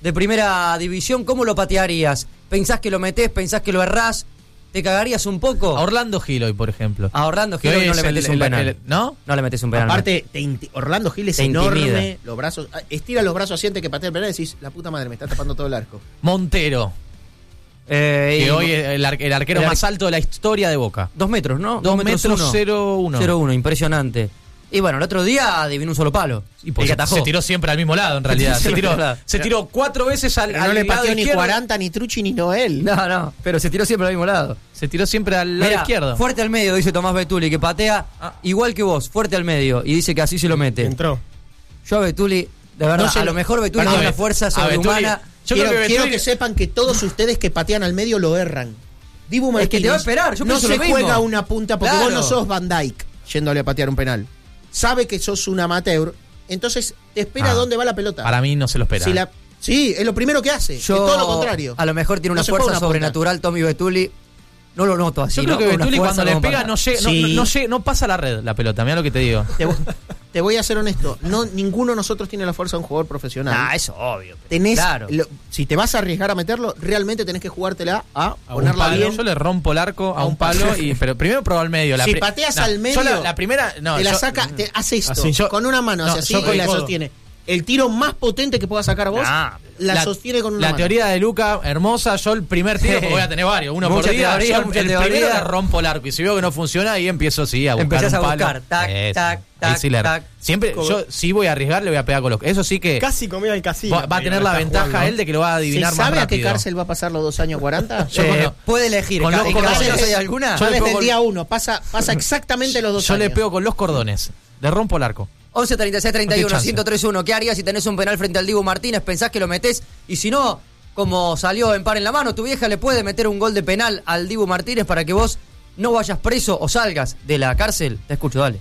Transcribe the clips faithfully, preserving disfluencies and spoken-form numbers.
de primera división, ¿cómo lo patearías? ¿Pensás que lo metés? ¿Pensás que lo errás? ¿Te cagarías un poco? A Orlando Gil hoy, por ejemplo. A Orlando Gil hoy no le metés el, un penal. el, el, ¿No? No le metés un penal. Aparte, te inti- Orlando Gil es te enorme. intimida. Los brazos, estira los brazos así antes que patee el penal y decís, la puta madre, me está tapando todo el arco. Montero. Eh, que y, hoy es el, ar- el arquero el ar- más alto de la historia de Boca. Dos metros, ¿no? Dos metros cero uno. cero uno, impresionante. Y bueno, el otro día adivinó un solo palo. Y pues el que se, se tiró siempre al mismo lado, en realidad. Se tiró, se tiró cuatro veces al, Pero al no le lado pateó ni izquierdo. cuarenta, ni Truchi, ni Noel. No, no, pero se tiró siempre al mismo lado. Se tiró siempre al lado Mirá, izquierdo. Fuerte al medio, dice Tomás Betuli, que patea Ah. igual que vos, fuerte al medio. Y dice que así se lo mete. Entró. Yo a Betuli, de verdad, No se a lo- lo mejor Betuli Perdón, tiene una fuerza a sobrehumana. Betuli- Yo quiero, creo que quiero Betuli- que sepan que todos ustedes que patean al medio lo erran. Dibu Es que Martínez te va a esperar, yo no pienso se lo mismo. juega una punta porque Claro. vos no sos Van Dijk yéndole a patear un penal. Sabe que sos un amateur, entonces te espera Ah, dónde va la pelota. Para mí no se lo espera. Si la- sí, es lo primero que hace. Yo, es todo lo contrario. A lo mejor tiene una No se juega fuerza una punta. sobrenatural Tommy Betuli. No lo noto así. Yo creo ¿no? que Con una Betuli fuerza cuando le como pega para- no, llega, no, Sí. no, no llega- no pasa la red la pelota, mira lo que te digo. Te, vo- te voy a ser honesto. No, ninguno de nosotros tiene la fuerza de un jugador profesional. Nah, eso obvio. pero Tenés, claro. lo- si te vas a arriesgar a meterlo, realmente tenés que jugártela a, A un ponerla palo. bien. Yo le rompo el arco a un palo, y, pero primero probo al medio. La Si pri- pateas no, al medio, yo la, la primera. No, te la yo- saca, te hace esto. Así. Yo- con una mano, no, hace así yo y con la el codo. sostiene. El tiro más potente que pueda sacar vos, Nah, la, sostiene con una La mano. teoría de Luca, hermosa. Yo el primer tiro, porque voy a tener varios, uno Mucha por día. teoría, yo el, mucha el teoría. primero le rompo el arco. Y si veo que no funciona, ahí empiezo sí, a buscar Empezás un a palo. buscar, tac, Eso. tac, Ahí tac, sí le- tac. Siempre, Como- yo si voy a arriesgar, le voy a pegar con los. Eso sí que Casi comía el casino. va, va a tener la ventaja él de que lo va a ¿Se adivinar más sabe a qué rápido. cárcel va a pasar los dos años cuarenta? Yo Eh, con- puede elegir. con ¿En los ¿En cordones- cárceles hay alguna? Yo Yo le desde pego el día con- uno, pasa, pasa exactamente los dos Yo años. le pego con los cordones. Le rompo el arco. once treinta y seis treinta y No uno tiene chance. ciento tres uno. ¿Qué harías si tenés un penal frente al Dibu Martínez? ¿Pensás que lo metés? Y si no, como salió en par en la mano, tu vieja le puede meter un gol de penal al Dibu Martínez para que vos no vayas preso o salgas de la cárcel. Te escucho, dale.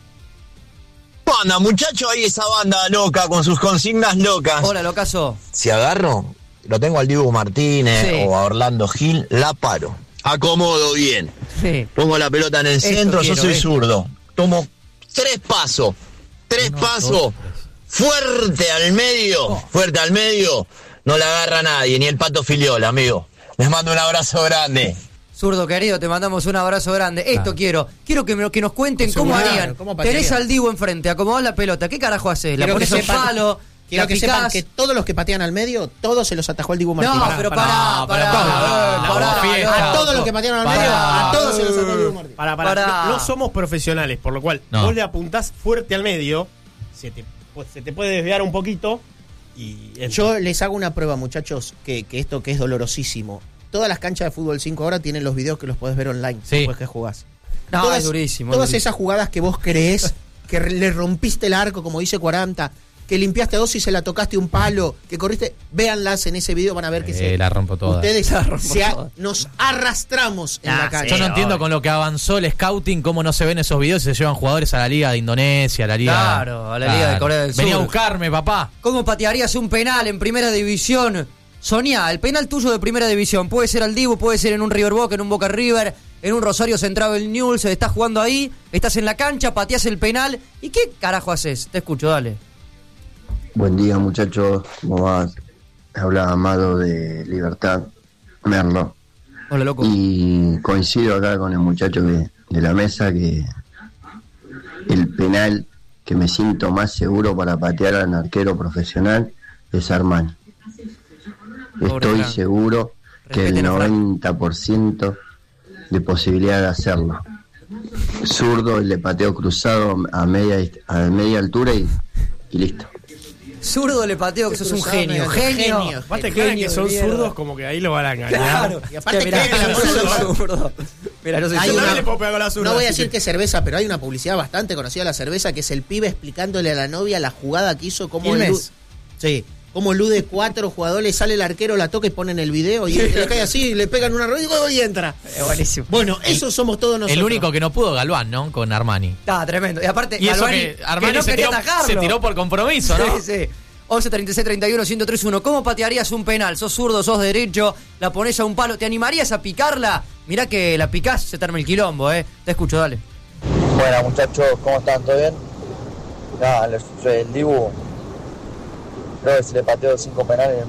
Banda, muchacho, ahí esa banda loca con sus consignas locas. Hola, locazo. Si agarro, lo tengo al Dibu Martínez Sí. o a Orlando Gil, la paro. Acomodo bien. Sí. Pongo la pelota en el Esto centro, quiero, yo soy esto. zurdo. Tomo tres pasos. Tres Uno, pasos. dos, tres. Fuerte al medio. Fuerte al medio. No la agarra nadie, ni el Pato Filiola, amigo. Les mando un abrazo grande. Zurdo querido, te mandamos un abrazo grande. Esto Claro. quiero. Quiero que, me- que nos cuenten cómo Claro, harían. cómo patearían. Tenés al Dibu enfrente, acomodás la pelota. ¿Qué carajo haces? ¿La Quiero pones que a un sepan- palo? Quiero ¿La que sepan picás? que todos los que patean al medio, todos se los atajó el Dibu No, Martínez. pero pará, pará, pará, pará, pará, eh, la pará, fiesta. A todos los que patearon al Pará. medio, a todos se los atajó el Dibu Martínez. Para, para. Pará. No, no somos profesionales, por lo cual No. vos le apuntás fuerte al medio, se te, pues, se te puede desviar un poquito y... entra. Yo les hago una prueba, muchachos, que, que esto que es dolorosísimo. Todas las canchas de fútbol cinco ahora tienen los videos que los podés ver online Sí. después que jugás. No, todas es durísimo. todas es durísimo. esas jugadas que vos creés, que re- le rompiste el arco, como dice cuarenta, que limpiaste a dos y se la tocaste un palo, que corriste, véanlas en ese video, van a ver que Eh, se, la rompo toda. ustedes La rompo se a- toda. nos arrastramos en Ah, la cancha. Yo no Sí, entiendo obvio. con lo que avanzó el scouting, cómo no se ven esos videos y se llevan jugadores a la Liga de Indonesia, a la Liga. Claro, a la Liga de Corea del Venía Sur. a buscarme, papá. ¿Cómo patearías un penal en primera división? Soñá, el penal tuyo de primera división. Puede ser al Dibu, puede ser en un River Boca, en un Boca River, en un Rosario Central el Newell's. Estás jugando ahí, estás en la cancha, pateás el penal. ¿Y qué carajo haces? Te escucho, dale. Buen día, muchachos. ¿Cómo vas? Habla Amado de Libertad, Merlo. Hola, loco. Y coincido acá con el muchacho que, de la mesa que el penal que me siento más seguro para patear a un arquero profesional es Armani. Pobre Estoy Fran. seguro que el Respeten a Fran. noventa por ciento de posibilidad de hacerlo. Zurdo, le pateo cruzado a media, dist- a media altura y, y listo. Zurdo le pateo, que sos un Cruzado, genio. medio Genio. genio. Aparte, Genio claro que de son mierda. zurdos, como que ahí lo van a engañar. Claro. Y aparte Che, mirá, creen que la yo soy zurda- zurdo. Mirá, yo soy Hay Yo zurdo. también una- le puedo pegar con la zurda, No voy a así decir que es cerveza, pero hay una publicidad bastante conocida de la cerveza que es el pibe explicándole a la novia la jugada que hizo, cómo Quilmes. Lu- sí, cómo elude cuatro jugadores, sale el arquero, la toca y ponen el video y le cae así, le pegan una rueda y entra. Es buenísimo. Bueno, eso somos todos nosotros. El único que no pudo, Galván, ¿no? Con Armani. Está tremendo. Y aparte, Y eso Galvani, que Armani no se, quería tiró, atajarlo. se tiró por compromiso, ¿no? Sí, sí. once treinta y seis treinta y uno ciento tres uno. ¿Cómo patearías un penal? ¿Sos zurdo, sos derecho? ¿La ponés a un palo? ¿Te animarías a picarla? Mirá que la picás, se te arma el quilombo, ¿eh? Te escucho, dale. Bueno, muchachos, ¿cómo están? ¿Todo bien? Nada, el, el Dibu, creo que se le pateó cinco penales